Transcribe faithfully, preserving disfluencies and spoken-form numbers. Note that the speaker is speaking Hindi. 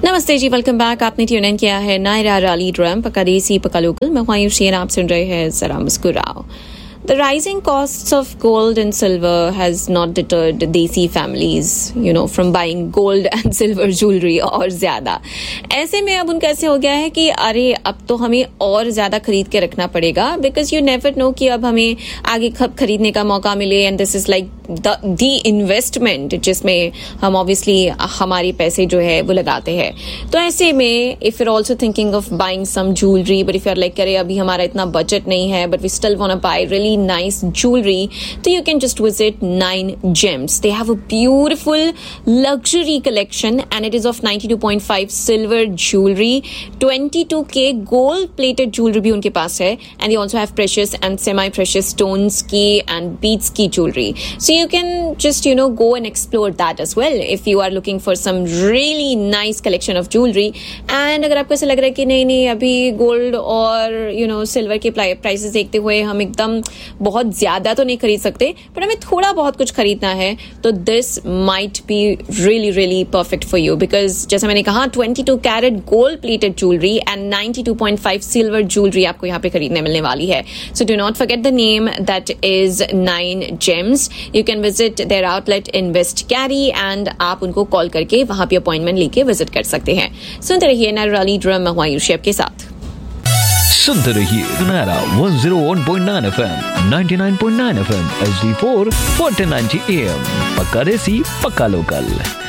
नमस्ते जी, वेलकम बैक। आपने ट्यून इन किया है नायरा रैली ड्रम पक्का देसी पक्का लोकल। मैं हूं आयुषी और आप सुन रहे हैं जरा मुस्कुराओ। The rising costs of gold and silver has not deterred desi families, you know, from buying gold and silver jewelry और ज्यादा। ऐसे में अब उनका ऐसे हो गया है कि अरे अब तो हमें और ज्यादा खरीद के रखना पड़ेगा, because you never know कि अब हमें आगे कब खरीदने का मौका मिले, and this is like the the investment जिसमें हम obviously हमारे पैसे जो है वो लगाते हैं। तो ऐसे में if you're also thinking of buying some jewelry, but if you're like अरे अभी हमारा इतना बजट नहीं है, but we still wanna buy really nice jewelry, so you can just visit Nine Gems. They have a beautiful luxury collection and it is of ninety-two point five silver jewelry, twenty-two K gold plated jewelry भी उनके पास है, and they also have precious and semi precious stones की and beads की jewelry. So you can just, you know, go and explore that as well if you are looking for some really nice collection of jewelry. And अगर आपको ऐसा लग रहा है कि नहीं नहीं अभी गोल्ड और you know सिल्वर के प्राइसेस देखते हुए हम एकदम बहुत ज्यादा तो नहीं खरीद सकते, पर हमें थोड़ा बहुत कुछ खरीदना है, तो this might be really really perfect for you, because जैसा मैंने कहा twenty-two carat gold plated jewellery and ninety-two point five silver jewellery आपको यहाँ पे खरीदने मिलने वाली है. So do not forget the name, that is nine James. You can visit there outlet in waste carry and आप उनको कॉल करके वहां पे अपॉइंटमेंट लेके विजिट कर सकते हैं. सुनते रहिए नायरा रैली ड्रम में शेफ के साथ. सुनते रहिए Naira one oh one point nine F M, ninety-nine point nine F M, H D four, fourteen ninety A M. पक्का देसी पक्का लोकल.